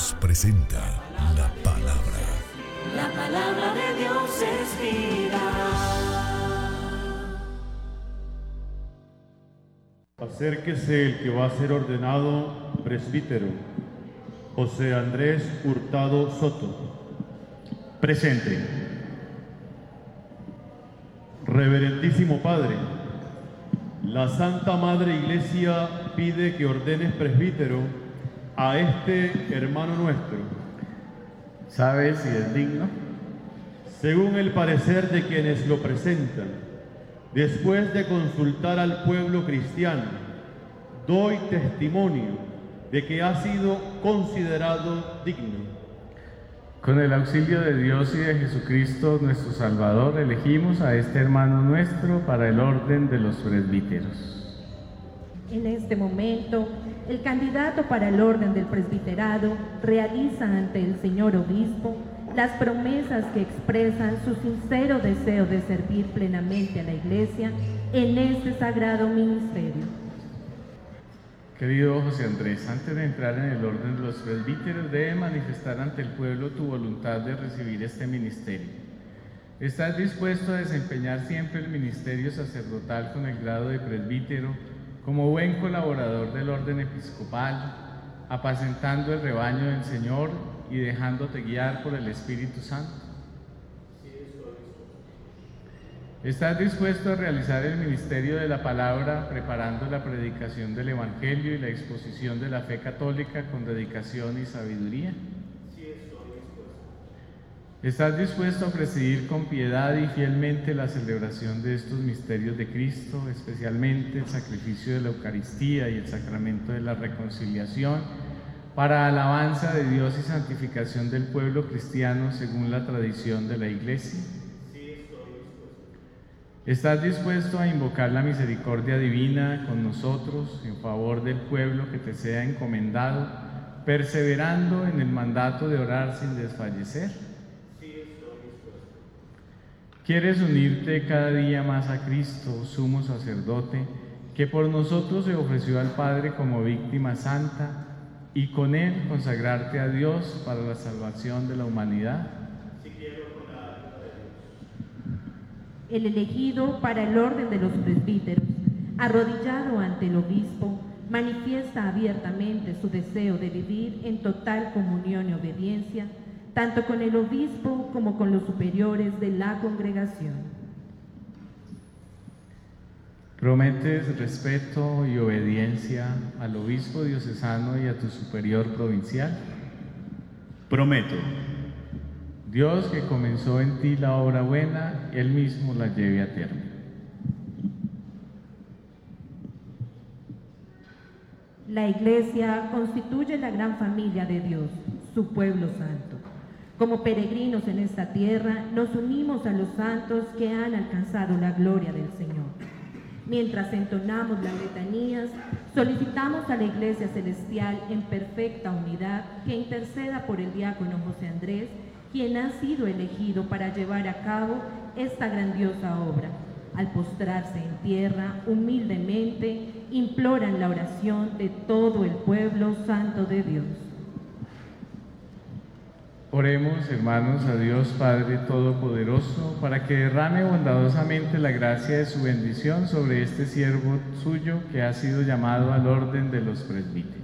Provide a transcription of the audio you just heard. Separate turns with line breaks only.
Dios presenta la palabra.
La palabra de Dios es vida.
Acérquese el que va a ser ordenado presbítero, José Andrés Hurtado Soto.
Presente.
Reverendísimo Padre, la Santa Madre Iglesia pide que ordenes presbítero a este hermano nuestro,
¿Sabes si es digno?
según el parecer de quienes lo presentan. Después de consultar al pueblo cristiano, doy testimonio de que ha sido considerado digno.
Con el auxilio de Dios y de Jesucristo, nuestro Salvador, elegimos a este hermano nuestro para el orden de los presbíteros.
En este momento, el candidato para el orden del presbiterado realiza ante el señor obispo las promesas que expresan su sincero deseo de servir plenamente a la Iglesia en este sagrado ministerio.
Querido José Andrés, antes de entrar en el orden de los presbíteros, debes manifestar ante el pueblo tu voluntad de recibir este ministerio. ¿Estás dispuesto a desempeñar siempre el ministerio sacerdotal con el grado de presbítero, como buen colaborador del orden episcopal, apacentando el rebaño del Señor y dejándote guiar por el Espíritu Santo? ¿Estás dispuesto a realizar el ministerio de la palabra, preparando la predicación del Evangelio y la exposición de la fe católica con dedicación y sabiduría?
Sí, estoy dispuesto.
¿Estás dispuesto a presidir con piedad y fielmente la celebración de estos misterios de Cristo, especialmente el sacrificio de la Eucaristía y el sacramento de la reconciliación, para alabanza de Dios y santificación del pueblo cristiano según la tradición de la Iglesia? ¿Estás dispuesto a invocar la misericordia divina con nosotros en favor del pueblo que te sea encomendado, perseverando en el mandato de orar sin desfallecer?
Sí, estoy dispuesto.
¿Quieres unirte cada día más a Cristo, sumo sacerdote, que por nosotros se ofreció al Padre como víctima santa, y con Él consagrarte a Dios para la salvación de la humanidad?
El elegido para el orden de los presbíteros, arrodillado ante el obispo, manifiesta abiertamente su deseo de vivir en total comunión y obediencia, tanto con el obispo como con los superiores de la congregación.
¿Prometes respeto y obediencia al obispo diocesano y a tu superior provincial?
Prometo.
Dios, que comenzó en ti la obra buena, Él mismo la lleve a término.
La Iglesia constituye la gran familia de Dios, su pueblo santo. Como peregrinos en esta tierra, nos unimos a los santos que han alcanzado la gloria del Señor. Mientras entonamos las letanías, solicitamos a la Iglesia Celestial en perfecta unidad que interceda por el diácono José Andrés, quien ha sido elegido para llevar a cabo esta grandiosa obra. Al postrarse en tierra, humildemente, imploran la oración de todo el pueblo santo de Dios.
Oremos, hermanos, a Dios Padre Todopoderoso, para que derrame bondadosamente la gracia de su bendición sobre este siervo suyo que ha sido llamado al orden de los presbíteros.